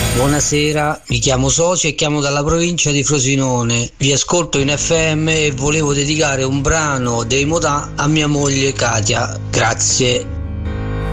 Buonasera, mi chiamo Socio e chiamo dalla provincia di Frosinone. Vi ascolto in FM e volevo dedicare un brano dei Modà a mia moglie Katia. Grazie.